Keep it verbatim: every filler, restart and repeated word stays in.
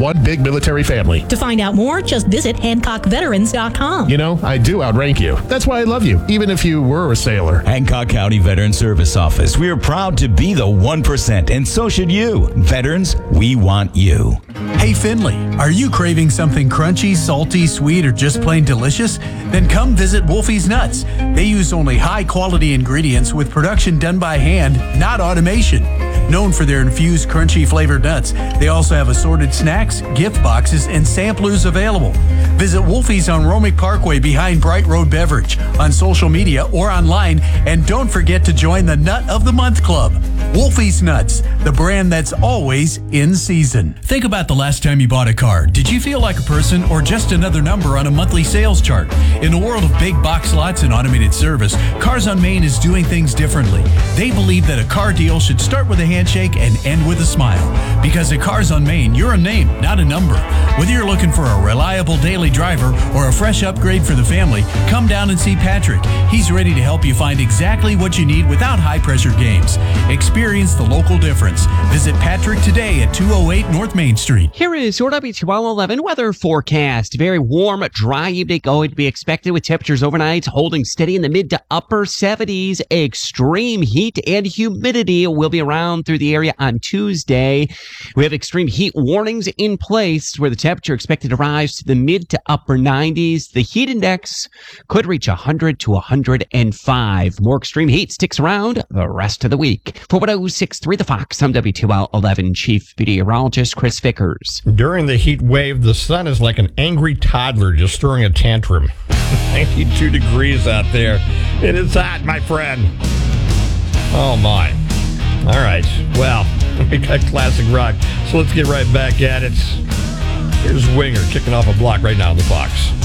one big military family. To find out more, just visit hancock veterans dot com. You know, I do outrank you. That's why I love you, even if you were a sailor. Hancock County Veteran Service Office. We are proud to be the one percent, and so should you. Veterans, we want you. Hey Finley, are you craving something crunchy, salty, sweet, or just plain delicious? Then come visit Wolfie's Nuts. They use only high-quality ingredients with production done by hand, not automation. Known for their infused, crunchy flavored nuts, they also have assorted snacks, gift boxes, and samplers available. Visit Wolfie's on Romick Parkway behind Bright Road Beverage, on social media or online, and don't forget to join the Nut of the Month Club. Wolfie's Nuts, the brand that's always in season. Think about the last time you bought a car. Did you feel like a person or just another number on a monthly sales chart? In a world of big box lots and automated service, Cars on Main is doing things differently. They believe that a car deal should start with a handshake and end with a smile. Because at Cars on Main, you're a name, not a number. Whether you're looking for a reliable daily driver or a fresh upgrade for the family, come down and see Patrick. He's ready to help you find exactly what you need without high-pressure games. Experience the local difference. Visit Patrick today at two oh eight North Main Street. Here is your W twelve eleven weather forecast. Very warm, dry evening going to be expected with temperatures overnight holding steady in the mid to upper seventies. Extreme heat and humidity will be around through the area on Tuesday. We have extreme heat warnings in place where the temperature expected to rise to the mid to upper nineties. The heat index could reach one hundred to one hundred five. More extreme heat sticks around the rest of the week. For one oh six point three The Fox, I'm W twelve eleven Chief Meteorologist Chris Vickers. During the heat wave, the sun is like an angry toddler just throwing a tantrum. ninety-two degrees out there. It is hot, my friend. Oh, my. All right. Well, we got classic rock, so let's get right back at it. Here's Winger kicking off a block right now on the Fox.